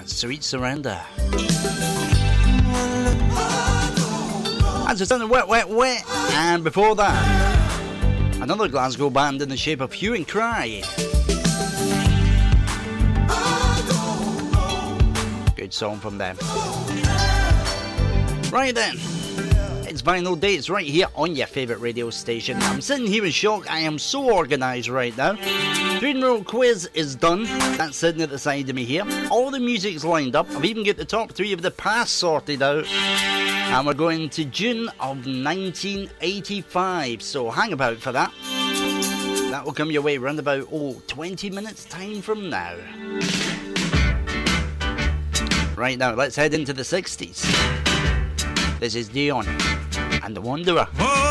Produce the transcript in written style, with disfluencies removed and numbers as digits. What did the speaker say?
That's Sweet Surrender. That's just on Wet, Wet, Wet. And before that, another Glasgow band in the shape of Hue and Cry. Good song from them. Right then, it's Vinyl Dates right here on your favourite radio station. I'm sitting here in shock. I am so organised right now. Funeral quiz is done. That's sitting at the side of me here. All the music's lined up. I've even got the top 3 of the past sorted out. And we're going to June of 1985. So hang about for that. That will come your way around about 20 minutes time from now. Right now, let's head into the 60s. This is Dion and the Wanderer. Oh!